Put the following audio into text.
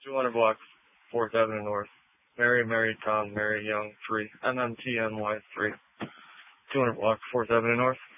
200 block, 4th Avenue North. Mary, Tom, Mary Young, 3. MMTNY, 3. 200 block, 4th Avenue North.